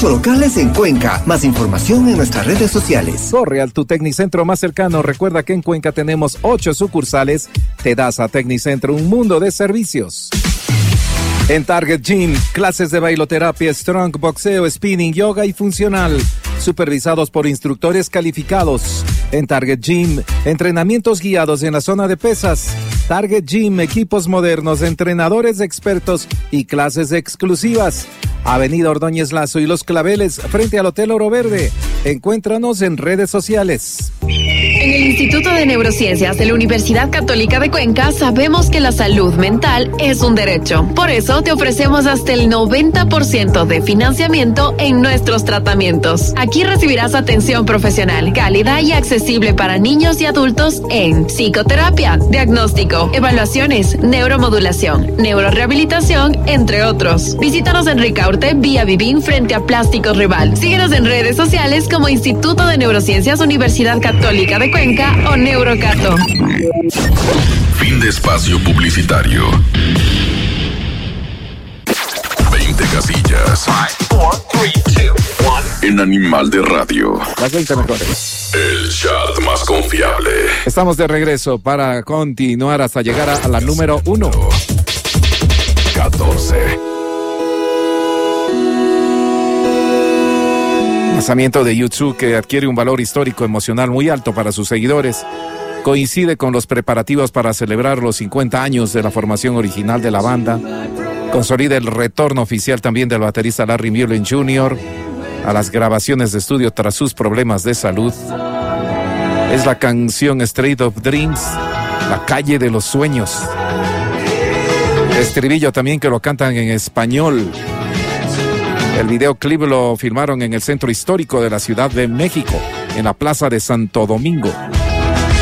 8 locales en Cuenca. Más información en nuestras redes sociales. Corre al tu Tecnicentro más cercano. Recuerda que en Cuenca tenemos 8 sucursales. Te das a Tecnicentro un mundo de servicios. En Target Gym, clases de bailoterapia, strong, boxeo, spinning, yoga y funcional, supervisados por instructores calificados. En Target Gym, entrenamientos guiados en la zona de pesas. Target Gym, equipos modernos, entrenadores expertos y clases exclusivas. Avenida Ordóñez Lazo y Los Claveles, frente al Hotel Oro Verde. Encuéntranos en redes sociales. En el Instituto de Neurociencias de la Universidad Católica de Cuenca sabemos que la salud mental es un derecho. Por eso te ofrecemos hasta el 90% de financiamiento en nuestros tratamientos. Aquí recibirás atención profesional, cálida y accesible para niños y adultos en psicoterapia, diagnóstico, evaluaciones, neuromodulación, neurorehabilitación, entre otros. Visítanos en Ricaurte, vía Vivín, frente a Plásticos Rival. Síguenos en redes sociales como Instituto de Neurociencias Universidad Católica de Cuenca o Neurocato. Fin de espacio publicitario. 20 casillas. 5, 4, 3, 2, 1. En Animal de Radio. Las 20 mejores. El chat más confiable. Estamos de regreso para continuar hasta llegar a la número 1. 14. Lanzamiento de YouTube que adquiere un valor histórico emocional muy alto para sus seguidores. Coincide con los preparativos para celebrar los 50 años de la formación original de la banda. Consolida el retorno oficial también del baterista Larry Mullen Jr. a las grabaciones de estudio tras sus problemas de salud. Es la canción Street of Dreams, la calle de los sueños. Estribillo también que lo cantan en español. El videoclip lo filmaron en el centro histórico de la Ciudad de México, en la Plaza de Santo Domingo.